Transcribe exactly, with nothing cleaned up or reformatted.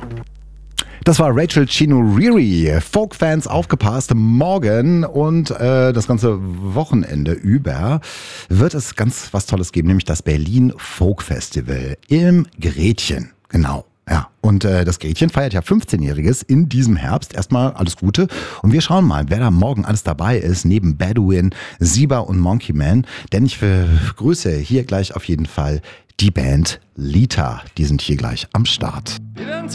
Das war Rachel Chinouriri. Folk-Fans, aufgepasst, morgen und äh, das ganze Wochenende über wird es ganz was Tolles geben, nämlich das Berlin Folk Festival im Gretchen. Genau. Ja, und äh, das Gretchen feiert ja fünfzehnjähriges in diesem Herbst. Erstmal alles Gute. Und wir schauen mal, wer da morgen alles dabei ist, neben Bedouin, Siba und Monkey Man. Denn ich begrüße hier gleich auf jeden Fall die Band Lita. Die sind hier gleich am Start.